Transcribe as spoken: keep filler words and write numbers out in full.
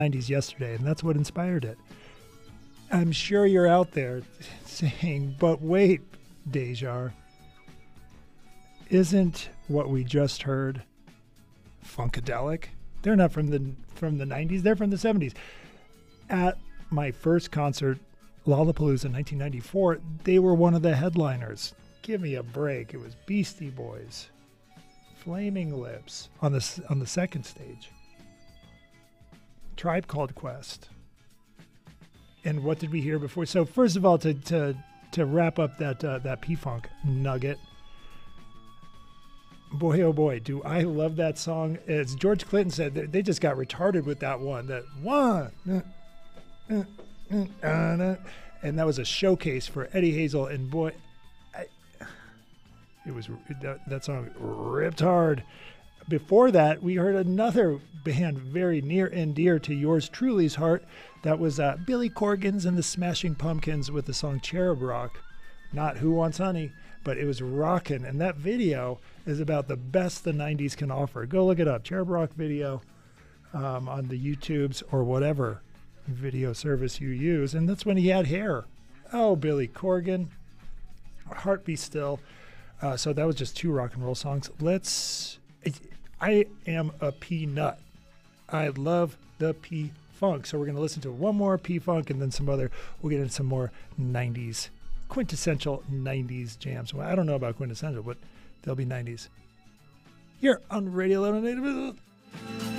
nineties yesterday, and that's what inspired it. I'm sure you're out there saying, but wait, Dejar, isn't what we just heard Funkadelic? They're not from the from the nineties, they're from the seventies. At my first concert, Lollapalooza in nineteen ninety-four, they were one of the headliners. Give me a break. It was Beastie Boys, Flaming Lips on the on the second stage. Tribe Called Quest. And what did we hear before? So first of all, to to to wrap up that uh, that P-Funk nugget, boy oh boy, do I love that song. As George Clinton said, they just got retarded with that one. That one, uh, uh, uh, uh, and that was a showcase for Eddie Hazel. And boy, I, it was that, that song ripped hard. Before that, we heard another band very near and dear to yours truly's heart. That was uh, Billy Corgan's and the Smashing Pumpkins with the song Cherub Rock. Not Who Wants Honey, but it was rockin'. And that video is about the best the nineties can offer. Go look it up. Cherub Rock video um, on the YouTubes or whatever video service you use. And that's when he had hair. Oh, Billy Corgan. Heart Be Still. Uh, so that was just two rock and roll songs. Let's... I am a P-nut. I love the P-Funk. So we're going to listen to one more P-Funk and then some other. We'll get into some more nineties, quintessential nineties jams. Well, I don't know about quintessential, but they'll be nineties. Here on Radio Native.